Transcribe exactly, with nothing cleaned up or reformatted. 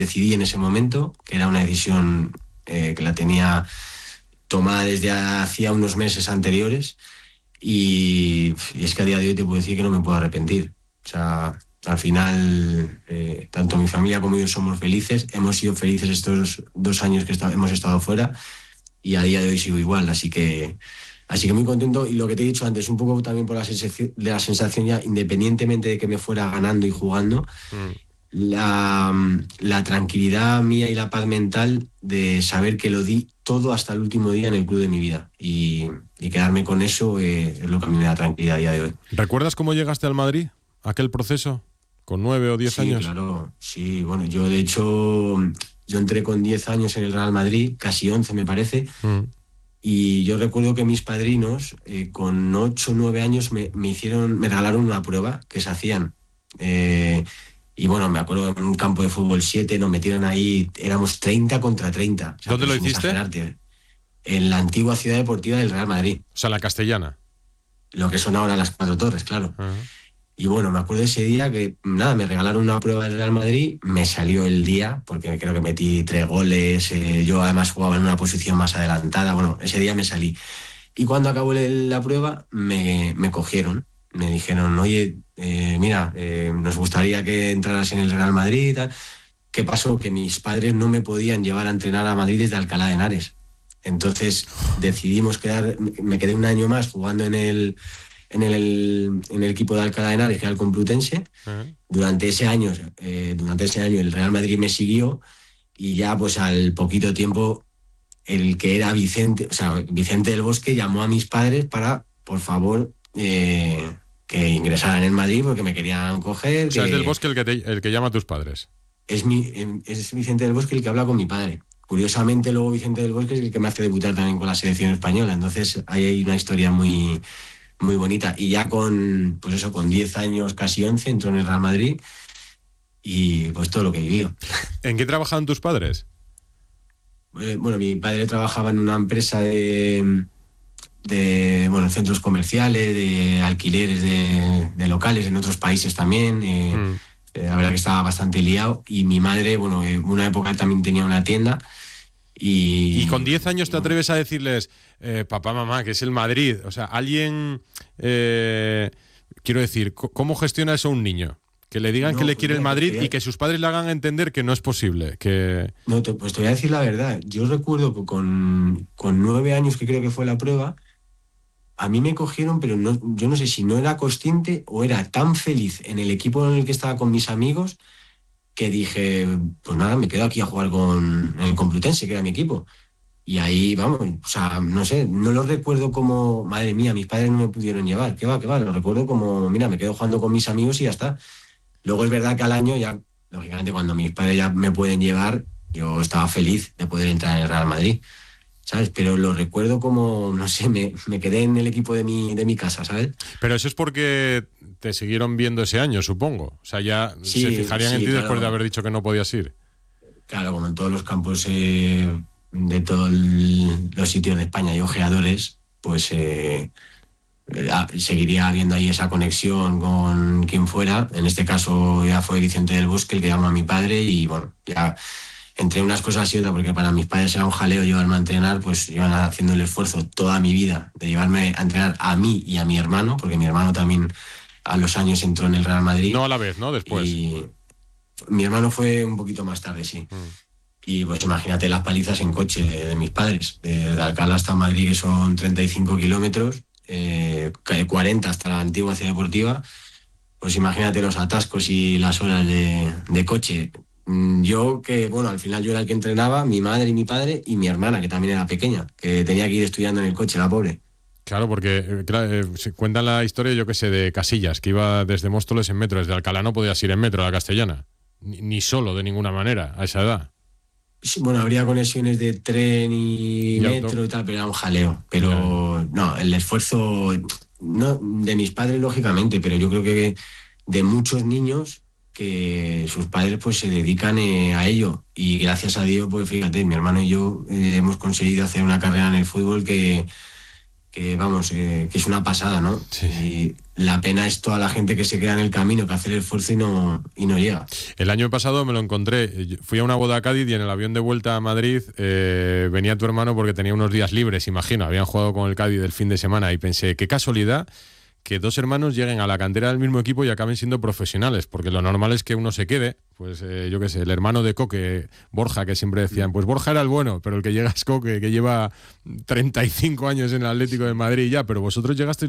decidí en ese momento, que era una decisión eh, que la tenía tomada desde hacía unos meses anteriores, y, y es que a día de hoy te puedo decir que no me puedo arrepentir. O sea, al final, eh, tanto mi familia como yo somos felices, hemos sido felices estos dos años que está, hemos estado fuera, y a día de hoy sigo igual, así que así que muy contento. Y lo que te he dicho antes, un poco también por la sensación, de la sensación ya, independientemente de que me fuera ganando y jugando, Mm. la, la tranquilidad mía y la paz mental de saber que lo di todo hasta el último día en el club de mi vida, y, y quedarme con eso eh, es lo que a mí me da tranquilidad a día de hoy. ¿Recuerdas cómo llegaste al Madrid? ¿Aquel proceso? ¿Con nueve o diez Sí, años? claro, sí, bueno, yo de hecho, yo entré con diez años en el Real Madrid, casi once me parece, Mm. y yo recuerdo que mis padrinos eh, con ocho o nueve años me, me hicieron, me regalaron una prueba que se hacían. Eh, y bueno, me acuerdo en un campo de fútbol siete nos metieron ahí, éramos treinta contra treinta, o sea, ¿Dónde pero lo sin hiciste? exagerarte, en la antigua ciudad deportiva del Real Madrid, O sea, la Castellana. lo que son ahora las Cuatro Torres, claro. Ajá. Y bueno, me acuerdo ese día que, nada, me regalaron una prueba del Real Madrid, me salió el día, porque creo que metí tres goles, eh, yo además jugaba en una posición más adelantada, bueno, ese día me salí. Y cuando acabó el- la prueba, me, me cogieron, me dijeron, oye, eh, mira, eh, nos gustaría que entraras en el Real Madrid y tal. ¿Qué pasó? Que mis padres no me podían llevar a entrenar a Madrid desde Alcalá de Henares. Entonces decidimos quedar, me quedé un año más jugando en el en el, en el equipo de Alcalá de Henares, que era el Complutense. Ajá. Durante ese año, eh, durante ese año el Real Madrid me siguió, y ya pues al poquito tiempo el que era Vicente, o sea, Vicente del Bosque llamó a mis padres para, por favor, eh, que ingresaran en Madrid porque me querían coger. O sea, es del Que Bosque el que, te- el que llama a tus padres. es, mi, es Vicente del Bosque el que habla con mi padre. Curiosamente, luego Vicente del Bosque es el que me hace debutar también con la selección española. Entonces, ahí hay una historia muy, muy bonita. Y ya con, pues eso, con diez años, casi once, entró en el Real Madrid, y pues todo lo que he vivido. ¿En qué trabajaban tus padres? Eh, Bueno, mi padre trabajaba en una empresa de, de bueno, centros comerciales, de alquileres de, de locales en otros países también. eh, Mm. eh, la verdad que estaba bastante liado. Y mi madre, bueno, en una época también tenía una tienda. Y, Y con diez años te atreves a decirles, eh, papá, mamá, que es el Madrid. O sea, alguien... eh, quiero decir, c- ¿cómo gestiona eso un niño? Que le digan No, que le pues quiere el mira, Madrid te voy y a- que sus padres le hagan entender que no es posible. Que... no, te- pues te voy a decir la verdad. Yo recuerdo que con, con nueve años, que creo que fue la prueba, a mí me cogieron, pero no, yo no sé si no era consciente o era tan feliz en el equipo en el que estaba con mis amigos, que dije, pues nada, me quedo aquí a jugar con el Complutense, que era mi equipo. Y ahí, vamos, o sea, no sé, no lo recuerdo como, madre mía, mis padres no me pudieron llevar, qué va, qué va, lo recuerdo como, mira, me quedo jugando con mis amigos y ya está. Luego es verdad que al año ya, lógicamente, cuando mis padres ya me pueden llevar, yo estaba feliz de poder entrar en el Real Madrid, ¿sabes? Pero lo recuerdo como, no sé, me, me quedé en el equipo de mi, de mi casa, ¿sabes? Pero eso es porque te siguieron viendo ese año, supongo. O sea, ya se Sí, fijarían en sí, ti después de claro, haber dicho que no podías ir. claro, como en todos los campos eh, de todos los sitios de España hay ojeadores, pues eh, eh, ah, seguiría habiendo ahí esa conexión con quien fuera. En este caso ya fue Vicente del Bosque el que llamó a mi padre, y bueno, ya entre unas cosas y otras, porque para mis padres era un jaleo llevarme a entrenar, pues iban haciendo el esfuerzo toda mi vida de llevarme a entrenar a mí y a mi hermano, porque mi hermano también a los años entró en el Real Madrid. No a la vez, ¿no? Después. Y mi hermano fue un poquito más tarde, sí. Mm. Y pues imagínate las palizas en coche de, de mis padres, de, de Alcalá hasta Madrid, que son treinta y cinco kilómetros, eh, cuarenta hasta la antigua ciudad deportiva. Pues imagínate los atascos y las horas de, de coche. Mm, Yo que, bueno, al final yo era el que entrenaba, mi madre y mi padre, y mi hermana, que también era pequeña, que tenía que ir estudiando en el coche, la pobre. Claro, porque eh, claro, eh, se cuentan la historia, yo que sé, de Casillas, que iba desde Móstoles en metro, desde Alcalá no podías ir en metro a la Castellana. Ni, ni solo, de ninguna manera, a esa edad. Sí, bueno, habría conexiones de tren y, Y metro auto. y tal, pero era un jaleo. Pero no, el esfuerzo, no de mis padres, lógicamente, pero yo creo que de muchos niños que sus padres pues se dedican eh, a ello. Y gracias a Dios, pues fíjate, mi hermano y yo eh, hemos conseguido hacer una carrera en el fútbol que, que vamos, eh, que es una pasada, ¿no? Sí. Y la pena es toda la gente que se queda en el camino, que hace el esfuerzo y no, y no llega. El año pasado me lo encontré, fui a una boda a Cádiz y en el avión de vuelta a Madrid eh, venía tu hermano porque tenía unos días libres, imagino, habían jugado con el Cádiz el fin de semana y pensé, qué casualidad que dos hermanos lleguen a la cantera del mismo equipo y acaben siendo profesionales, porque lo normal es que uno se quede, pues eh, yo qué sé, el hermano de Coque, Borja, que siempre decían, pues Borja era el bueno, pero el que llega es Coque, que lleva treinta y cinco años en el Atlético de Madrid ya, pero vosotros llegasteis